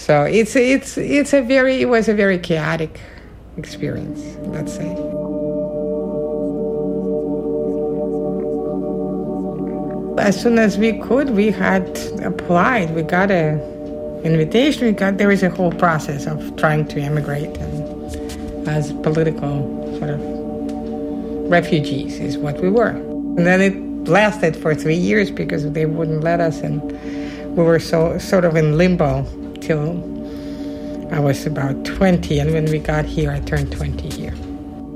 So it was a very chaotic experience, let's say. As soon as we could, we had applied. We got an invitation. There was a whole process of trying to immigrate and as political sort of refugees is what we were. And then it lasted for 3 years because they wouldn't let us, and we were sort of in limbo till I was about 20, and when we got here, I turned 20 here.